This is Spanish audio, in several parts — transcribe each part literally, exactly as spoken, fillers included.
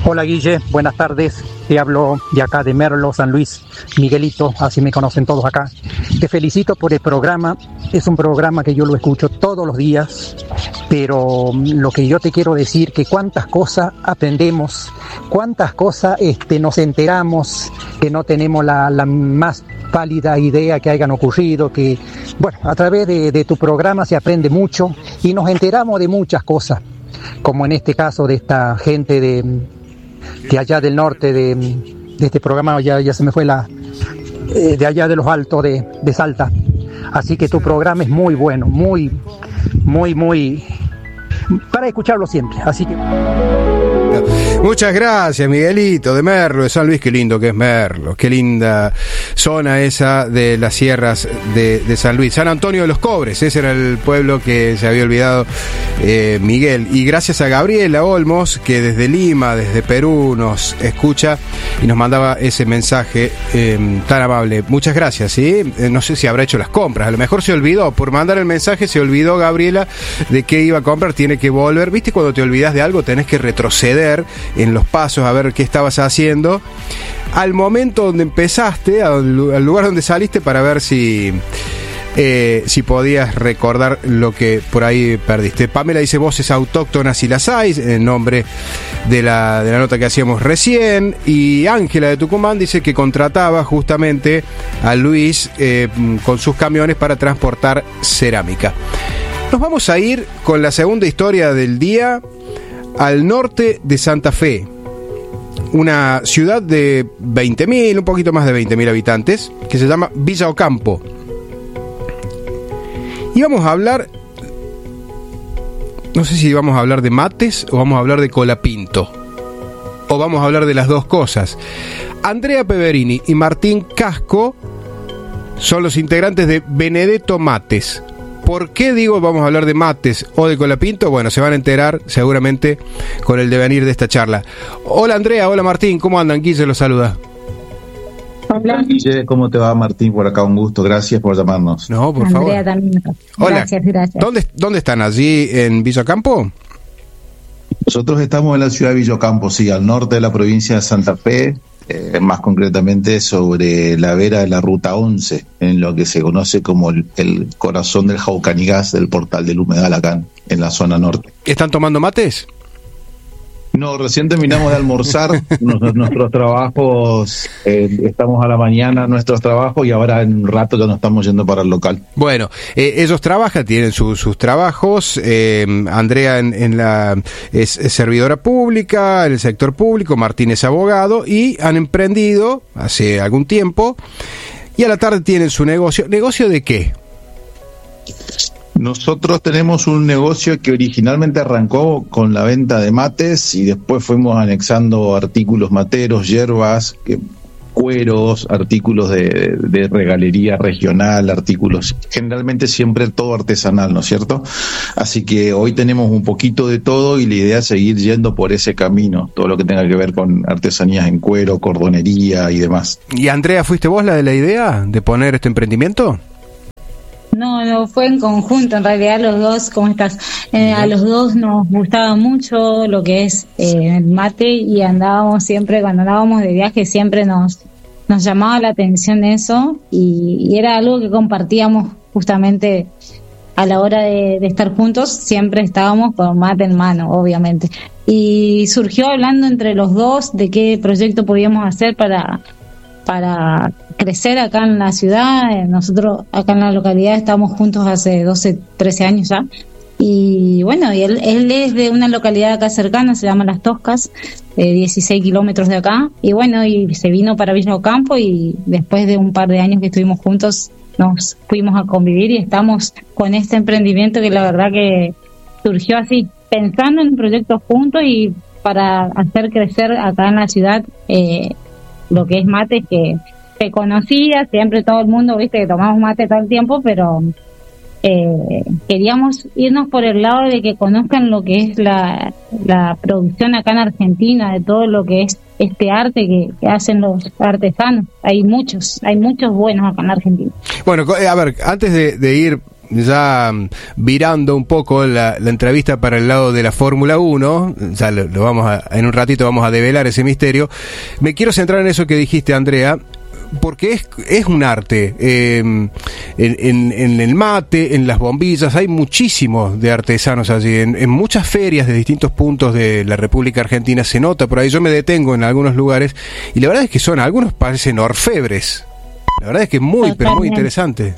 Hola Guille, buenas tardes. Te hablo de acá de Merlo, San Luis, Miguelito, así me conocen todos acá. Te felicito por el programa. Es un programa que yo lo escucho todos los días, pero lo que yo te quiero decir que cuántas cosas aprendemos, cuántas cosas este, nos enteramos, que no tenemos la, la más pálida idea que hayan ocurrido, que bueno, a través de, de tu programa se aprende mucho y nos enteramos de muchas cosas, como en este caso de esta gente de, de allá del norte, de, de este programa, ya, ya se me fue la, eh, de allá de los altos de, de Salta. Así que tu programa es muy bueno, muy, muy, muy, para escucharlo siempre, así que... Muchas gracias, Miguelito, de Merlo, de San Luis. Qué lindo que es Merlo, qué linda zona esa de las sierras de, de San Luis. San Antonio de los Cobres, ese era el pueblo que se había olvidado eh, Miguel. Y gracias a Gabriela Olmos, que desde Lima, desde Perú, nos escucha y nos mandaba ese mensaje eh, tan amable. Muchas gracias, ¿sí? Eh, no sé si habrá hecho las compras, a lo mejor se olvidó, por mandar el mensaje se olvidó Gabriela de qué iba a comprar, tiene que volver. ¿Viste? Cuando te olvidas de algo tenés que retroceder en los pasos a ver qué estabas haciendo al momento donde empezaste, al lugar donde saliste, para ver si eh, si podías recordar lo que por ahí perdiste. Pamela dice voces autóctonas y las hay, en nombre de la, de la nota que hacíamos recién. Y Ángela de Tucumán dice que contrataba justamente a Luis eh, con sus camiones para transportar cerámica. Nos vamos a ir con la segunda historia del día al norte de Santa Fe, una ciudad de veinte mil, un poquito más de veinte mil habitantes, que se llama Villa Ocampo. Y vamos a hablar, no sé si vamos a hablar de mates o vamos a hablar de colapinto, o vamos a hablar de las dos cosas. Andrea Peverini y Martín Casco son los integrantes de Benedetto Mates. ¿Por qué digo vamos a hablar de mates o de colapinto? Bueno, se van a enterar seguramente con el devenir de esta charla. Hola Andrea, hola Martín, ¿cómo andan? Guille los saluda. Hola Guille, ¿cómo te va Martín? Por acá un gusto, gracias por llamarnos. No, por Andrea favor. También. Hola. Gracias, gracias. ¿Dónde, ¿Dónde están? ¿Allí en Villa Ocampo? Nosotros estamos en la ciudad de Villa Ocampo, sí, al norte de la provincia de Santa Fe, eh, más concretamente sobre la vera de la ruta once, en lo que se conoce como el, el corazón del Jaucanigás, del portal del humedal acá en la zona norte. ¿Están tomando mates? No, recién terminamos de almorzar nuestros, nuestros trabajos, eh, estamos a la mañana nuestros trabajos y ahora en un rato ya nos estamos yendo para el local. Bueno, eh, ellos trabajan, tienen su, sus trabajos, eh, Andrea en, en la es, es servidora pública, en el sector público, Martín es abogado y han emprendido hace algún tiempo y a la tarde tienen su negocio. ¿Negocio de qué? Nosotros tenemos un negocio que originalmente arrancó con la venta de mates y después fuimos anexando artículos materos, hierbas, que, cueros, artículos de, de regalería regional, artículos, generalmente siempre todo artesanal, ¿no es cierto? Así que hoy tenemos un poquito de todo y la idea es seguir yendo por ese camino, todo lo que tenga que ver con artesanías en cuero, cordonería y demás. ¿Y Andrea, fuiste vos la de la idea de poner este emprendimiento? No, no, fue en conjunto, en realidad los dos, ¿cómo estás? Eh, a los dos nos gustaba mucho lo que es eh, el mate y andábamos siempre, cuando andábamos de viaje, siempre nos nos llamaba la atención eso y, y era algo que compartíamos justamente a la hora de, de estar juntos, siempre estábamos con mate en mano, obviamente. Y surgió hablando entre los dos de qué proyecto podíamos hacer para... para crecer acá en la ciudad. Nosotros acá en la localidad estamos juntos hace doce, trece años ya, y bueno, y él, él es de una localidad acá cercana, se llama Las Toscas, de dieciséis kilómetros de acá, y bueno, y se vino para Villa Ocampo y después de un par de años que estuvimos juntos nos fuimos a convivir y estamos con este emprendimiento que la verdad que surgió así, pensando en proyectos juntos y para hacer crecer acá en la ciudad eh, lo que es mate, que se conocía, siempre todo el mundo, viste, que tomamos mate todo el tiempo, pero eh, queríamos irnos por el lado de que conozcan lo que es la, la producción acá en Argentina, de todo lo que es este arte que, que hacen los artesanos. Hay muchos, hay muchos buenos acá en Argentina. Bueno, a ver, antes de, de ir ya virando un poco la, la entrevista para el lado de la Fórmula uno, ya lo, lo vamos a, en un ratito vamos a develar ese misterio. Me quiero centrar en eso que dijiste, Andrea, porque es, es un arte. Eh, en, en, en el mate, en las bombillas, hay muchísimos de artesanos allí. En, en muchas ferias de distintos puntos de la República Argentina se nota por ahí. Yo me detengo en algunos lugares y la verdad es que son, algunos parecen orfebres. La verdad es que es muy, pero muy interesante.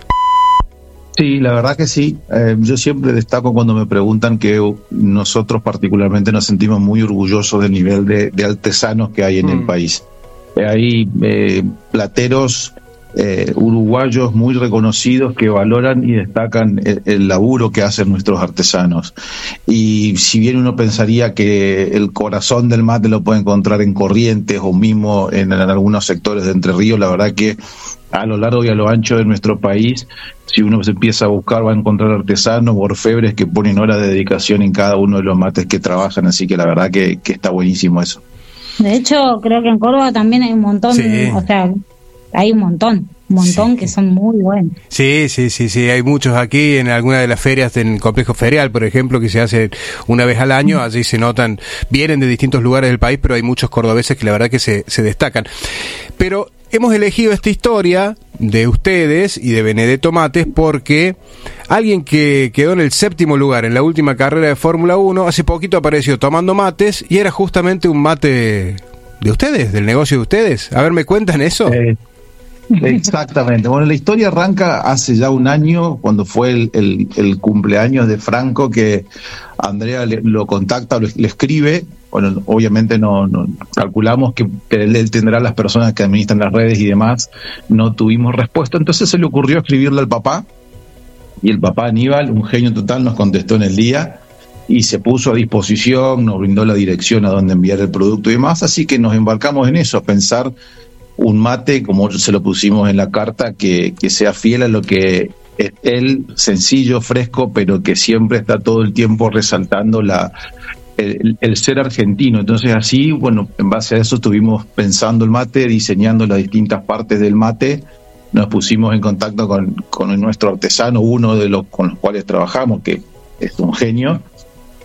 Sí, la verdad que sí. Eh, yo siempre destaco cuando me preguntan que nosotros particularmente nos sentimos muy orgullosos del nivel de, de artesanos que hay en mm. el país. Hay eh, plateros eh, uruguayos muy reconocidos que valoran y destacan el, el laburo que hacen nuestros artesanos. Y si bien uno pensaría que el corazón del mate lo puede encontrar en Corrientes o mismo en, en algunos sectores de Entre Ríos, la verdad que a lo largo y a lo ancho de nuestro país, si uno se empieza a buscar, va a encontrar artesanos o orfebres que ponen horas de dedicación en cada uno de los mates que trabajan, así que la verdad que, que está buenísimo eso. De hecho, creo que en Córdoba también hay un montón, sí. o sea, hay un montón, un montón sí. que son muy buenos. Sí, sí, sí, sí, hay muchos aquí en alguna de las ferias, en el complejo ferial, por ejemplo, que se hace una vez al año, allí se notan, vienen de distintos lugares del país, pero hay muchos cordobeses que la verdad que se, se destacan. Pero hemos elegido esta historia de ustedes y de Benedetto Mates porque alguien que quedó en el séptimo lugar en la última carrera de Fórmula uno hace poquito apareció tomando mates y era justamente un mate de ustedes, del negocio de ustedes. A ver, ¿me cuentan eso? Eh, exactamente. Bueno, la historia arranca hace ya un año, cuando fue el, el, el cumpleaños de Franco, que Andrea le, lo contacta, lo, le escribe. Bueno, obviamente no, no calculamos que él, él tendrá las personas que administran las redes y demás, no tuvimos respuesta, entonces se le ocurrió escribirle al papá, y el papá Aníbal, un genio total, nos contestó en el día y se puso a disposición, nos brindó la dirección a dónde enviar el producto y demás, así que nos embarcamos en eso, a pensar un mate, como se lo pusimos en la carta, que, que sea fiel a lo que es él, sencillo, fresco, pero que siempre está todo el tiempo resaltando la El, el ser argentino. Entonces así, bueno, en base a eso estuvimos pensando el mate, diseñando las distintas partes del mate, nos pusimos en contacto con, con nuestro artesano, uno de los con los cuales trabajamos, que es un genio,